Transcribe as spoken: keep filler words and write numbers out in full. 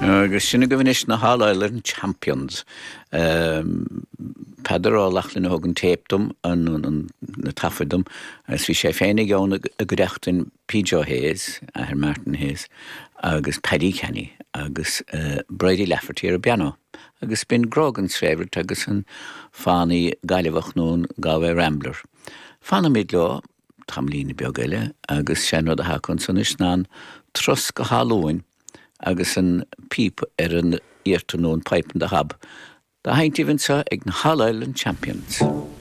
Agus sinna go bhínis na Hall Island Champions. Um, Pedar á lachlinn hogan tapedum an na tafadum as bhí sé féinnig ón a goreachtain P J Hayes, a her Martin Hayes, agus Paddy Kenny, agus uh, Brady Lafferty ar a piano. Agus bin grogan sréibhart agus an fánaí gaiilehach nún gáfu Rambler. Fána míid leo, tamlína beageile, agus séanrad a háchan san isnán tros go Halloween, agus an píp ar an íirtanún paipan de hab. Da haint even sa ag na Hall Island Champions.